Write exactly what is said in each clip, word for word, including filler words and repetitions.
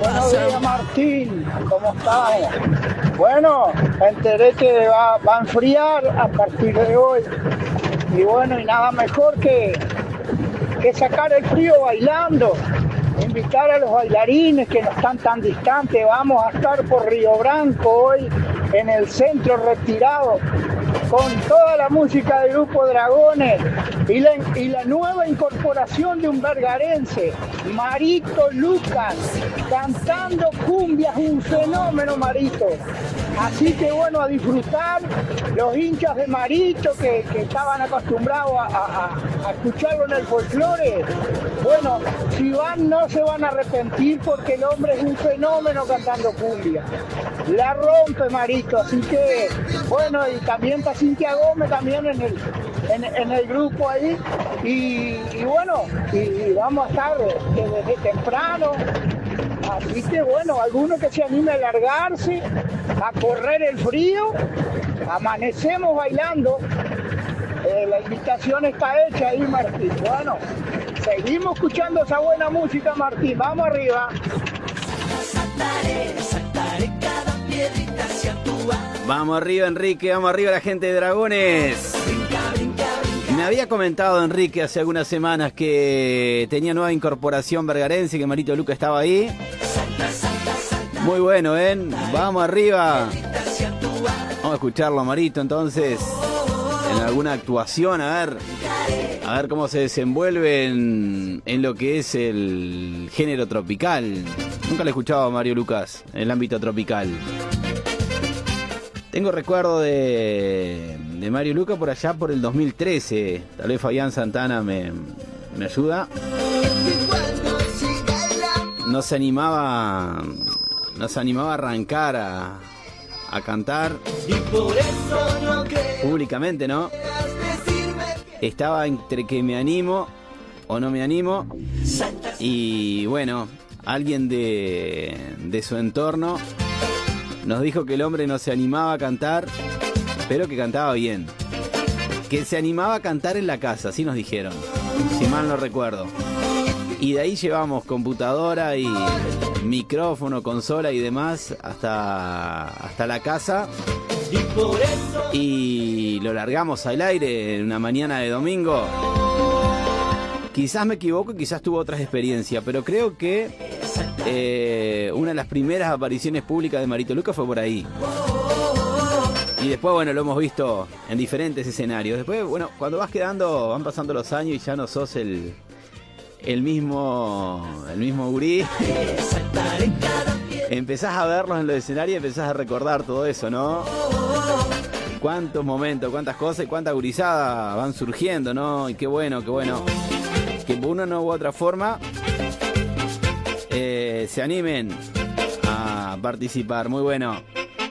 Buenos días, Martín, ¿cómo estás? Bueno, me enteré que va, va a enfriar a partir de hoy. Y bueno, y nada mejor que, que sacar el frío bailando. Invitar a los bailarines que no están tan distantes. Vamos a estar por Río Branco hoy en el centro retirado con toda la música del grupo Dragones y la, y la nueva incorporación de un vergarense, Marito Lucas, cantando cumbias, un fenómeno Marito. Así que bueno, a disfrutar los hinchas de Marito que, que estaban acostumbrados a, a, a escucharlo en el folclore. Bueno, si van no se van a arrepentir porque el hombre es un fenómeno cantando cumbia. La rompe Marito, así que bueno, y también está Cintia Gómez también en el, en, en el grupo ahí. Y, y bueno, y, y vamos a estar desde, desde temprano. Así que bueno, alguno que se anime a largarse, a correr el frío, amanecemos bailando. Eh, la invitación está hecha ahí, Martín. Bueno, seguimos escuchando esa buena música, Martín. Vamos arriba. Saltaré, saltaré cada piedrita hacia tu alma. Vamos arriba, Enrique, vamos arriba la gente de Dragones. Brinca, brinca, brinca. Me había comentado Enrique hace algunas semanas que tenía nueva incorporación vergarense, que Marito Luca estaba ahí. Salta, salta, salta. Muy bueno, ¿eh? Vamos arriba. Piedrita hacia tu alma. Vamos a escucharlo a Marito entonces en alguna actuación, a ver, a ver cómo se desenvuelve en, en lo que es el género tropical. Nunca le he escuchado a Mario Lucas en el ámbito tropical. Tengo recuerdo de, de Mario Lucas por allá por el dos mil trece. Tal vez Fabián Santana me, me ayuda. No se animaba, no se animaba a arrancar a, a cantar Y por eso no creas públicamente, ¿no? decirme que Estaba entre que me animo o no me animo. salta, Y bueno, alguien de, de su entorno nos dijo que el hombre no se animaba a cantar, pero que cantaba bien. Que se animaba a cantar en la casa, así nos dijeron, si mal no recuerdo. Y de ahí llevamos computadora y micrófono, consola y demás hasta, hasta la casa. y por eso Y lo largamos al aire en una mañana de domingo. Quizás me equivoco, quizás tuvo otras experiencias, pero creo que eh, una de las primeras apariciones públicas de Marito Lucas fue por ahí. Y después, bueno, lo hemos visto en diferentes escenarios. Después, bueno, cuando vas quedando, van pasando los años y ya no sos el, el mismo el mismo gurí. saltaré cada piedrita. Empezás a verlos en los escenarios y empezás a recordar todo eso, ¿no? Cuántos momentos, cuántas cosas y cuánta gurizada van surgiendo, ¿no? Y qué bueno, qué bueno. Que por una u otra forma eh, se animen a participar. Muy bueno.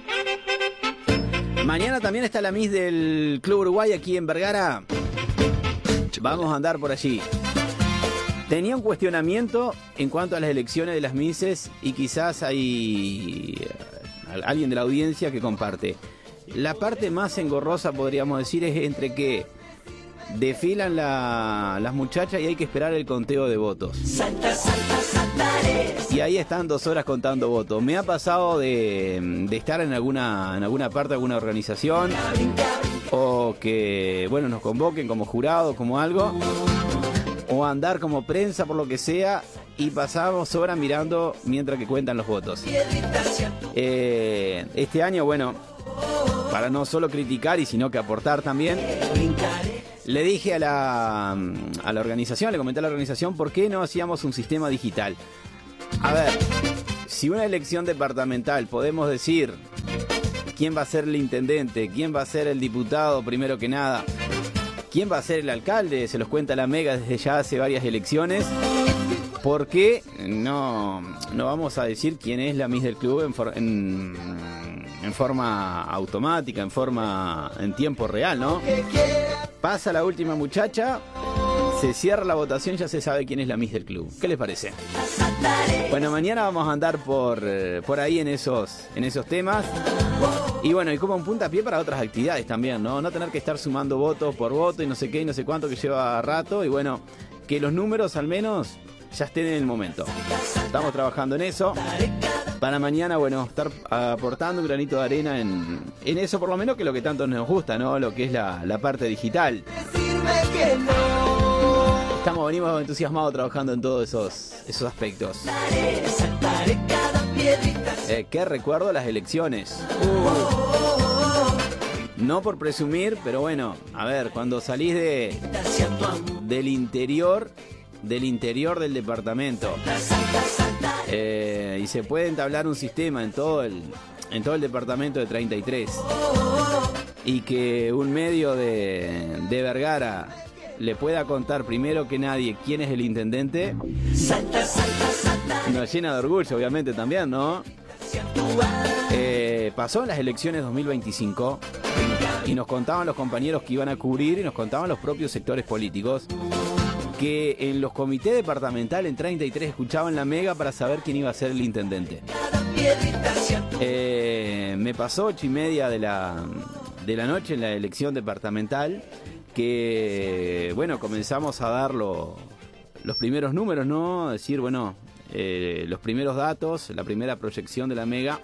Mañana también está la Miss del Club Uruguay aquí en Vergara. Vamos a andar por allí. Tenía un cuestionamiento en cuanto a las elecciones de las Misses y quizás hay eh, alguien de la audiencia que comparte. La parte más engorrosa, podríamos decir, es entre que desfilan la, las muchachas y hay que esperar el conteo de votos. Salta, salta, saltaré. Y ahí están dos horas contando votos. Me ha pasado de, de estar en alguna, en alguna parte de alguna organización o que, bueno, nos convoquen como jurado, como algo, o andar como prensa por lo que sea y pasamos horas mirando mientras que cuentan los votos. Eh, este año, bueno, para no solo criticar y sino que aportar también, le dije a la, a la organización, le comenté a la organización por qué no hacíamos un sistema digital. A ver, si una elección departamental podemos decir quién va a ser el intendente, quién va a ser el diputado primero que nada, quién va a ser el alcalde, se los cuenta la Mega desde ya hace varias elecciones, ¿por qué no, no vamos a decir quién es la Miss del club en, for, en, en forma automática, en forma en tiempo real, ¿no? Pasa la última muchacha, se cierra la votación, ya se sabe quién es la Miss del club. ¿Qué les parece? Bueno, mañana vamos a andar por, por ahí en esos, en esos temas. Y bueno, y como un puntapié para otras actividades también, ¿no? No tener que estar sumando votos por voto y no sé qué y no sé cuánto que lleva rato. Y bueno, que los números al menos ya estén en el momento. estamos trabajando en eso. Para mañana, bueno, estar aportando un granito de arena en, en eso, por lo menos, que es lo que tanto nos gusta, ¿no? Lo que es la, la parte digital. Estamos, venimos entusiasmados trabajando en todos esos, esos aspectos. Eh, ¿Qué recuerdo? Las elecciones. Uh. No por presumir, pero bueno, a ver, cuando salís de del interior, del interior del departamento, eh, y se puede entablar un sistema en todo el, en todo el departamento de treinta y tres, y que un medio de, de Vergara le pueda contar primero que nadie quién es el intendente, nos llena de orgullo, obviamente, también, ¿no? Eh, pasó en las elecciones dos mil veinticinco y nos contaban los compañeros que iban a cubrir, y nos contaban los propios sectores políticos, que en los comités departamentales en treinta y tres escuchaban la mega para saber quién iba a ser el intendente. Eh, me pasó ocho y media de la, de la noche en la elección departamental, que, bueno, comenzamos a dar lo, los primeros números, ¿no? Decir, bueno, eh, los primeros datos, la primera proyección de la mega,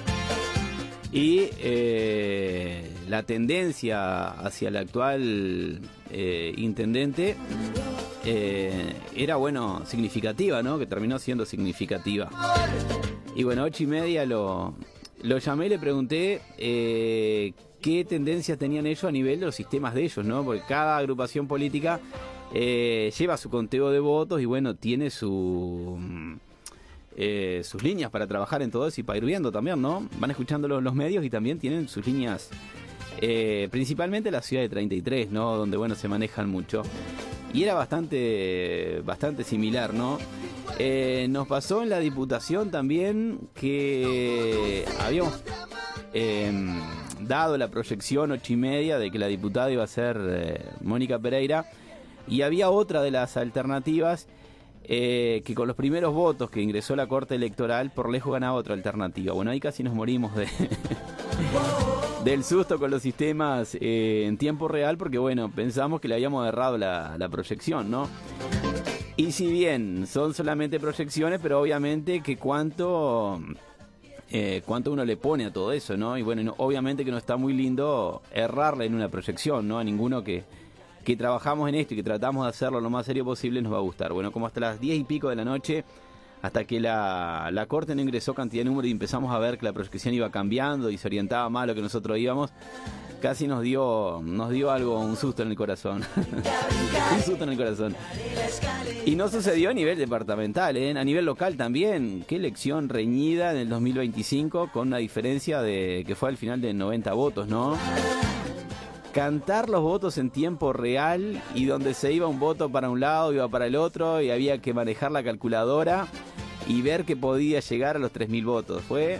y eh, la tendencia hacia el actual eh, intendente eh, era, bueno, significativa, ¿no? Que terminó siendo significativa. Y bueno, ocho y media lo, lo llamé y le pregunté eh, qué tendencias tenían ellos a nivel de los sistemas de ellos, ¿no? Porque cada agrupación política eh, lleva su conteo de votos y, bueno, tiene su... Eh, sus líneas para trabajar en todo eso y para ir viendo también, ¿no? Van escuchando los, los medios y también tienen sus líneas, eh, principalmente la ciudad de treinta y tres, ¿no? Donde, bueno, se manejan mucho. Y era bastante, bastante similar, ¿no? Eh, nos pasó en la Diputación también que habíamos eh, dado la proyección ocho y media de que la diputada iba a ser eh, Mónica Pereira, y había otra de las alternativas Eh, que con los primeros votos que ingresó la Corte Electoral, por lejos ganaba otra alternativa. Bueno, ahí casi nos morimos de del susto con los sistemas eh, en tiempo real, porque, bueno, pensamos que le habíamos errado la, la proyección, ¿no? Y si bien son solamente proyecciones, pero obviamente que cuánto eh, cuánto uno le pone a todo eso, ¿no? Y bueno, no, obviamente que no está muy lindo errarle en una proyección, ¿no? A ninguno que que trabajamos en esto y que tratamos de hacerlo lo más serio posible nos va a gustar. Bueno, como hasta las diez y pico de la noche, hasta que la, la Corte no ingresó cantidad de números y empezamos a ver que la proyección iba cambiando y se orientaba más a lo que nosotros íbamos, casi nos dio nos dio algo, un susto en el corazón. Un susto en el corazón. Y no sucedió a nivel departamental, ¿eh? A nivel local también. Qué elección reñida en el dos mil veinticinco, con una diferencia de que fue al final de noventa votos, ¿no? Cantar los votos en tiempo real, y donde se iba un voto para un lado, iba para el otro, y había que manejar la calculadora y ver que podía llegar a los tres mil votos. Fue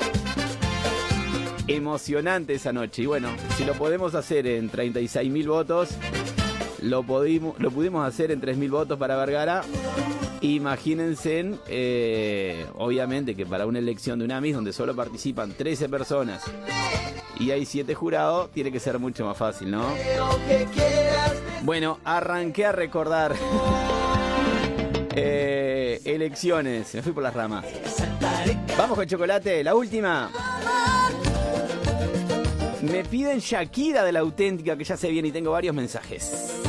emocionante esa noche. Y bueno, si lo podemos hacer en treinta y seis mil votos, lo, pudimos, lo pudimos hacer en tres mil votos para Vergara. Imagínense, eh, obviamente que para una elección de UNAMIS donde solo participan trece personas y hay siete jurados, tiene que ser mucho más fácil, ¿no? Bueno, arranqué a recordar eh, elecciones. Me fui por las ramas. Vamos con chocolate, la última. Me piden Shakira de La Auténtica, que ya se viene y tengo varios mensajes.